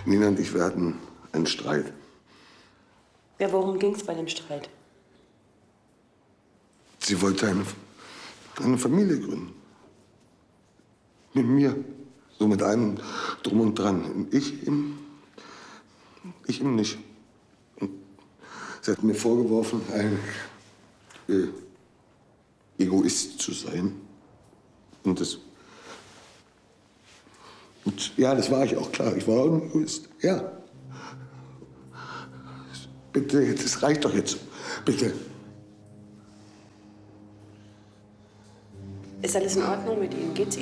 Nina und ich, wir hatten einen Streit. Ja, worum ging's bei dem Streit? Sie wollte eine Familie gründen. Mit mir. So mit allem drum und dran. Und ich ihm nicht. Und sie hat mir vorgeworfen, ein Egoist zu sein. Und ja, das war ich auch, klar. Ich war ein Egoist, ja. Bitte, das reicht doch jetzt. Bitte. Ist alles in Ordnung mit Ihnen? Geht's Ihnen?